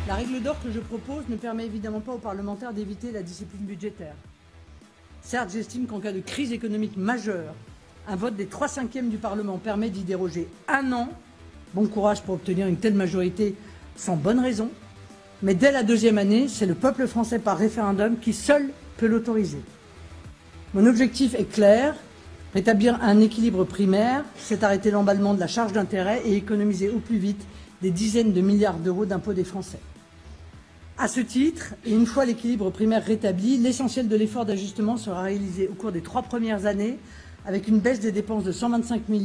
La règle d'or que je propose ne permet évidemment pas aux parlementaires d'éviter la discipline budgétaire. Certes, j'estime qu'en cas de crise économique majeure, un vote des 3/5 du Parlement permet d'y déroger un an. Bon courage pour obtenir une telle majorité sans bonne raison. Mais dès la 2e année, c'est le peuple français par référendum qui seul peut l'autoriser. Mon objectif est clair, rétablir un équilibre primaire, c'est arrêter l'emballement de la charge d'intérêt et économiser au plus vite des dizaines de milliards d'euros d'impôts des Français. À ce titre, et une fois l'équilibre primaire rétabli, l'essentiel de l'effort d'ajustement sera réalisé au cours des 3 premières années avec une baisse des dépenses de 125 milliards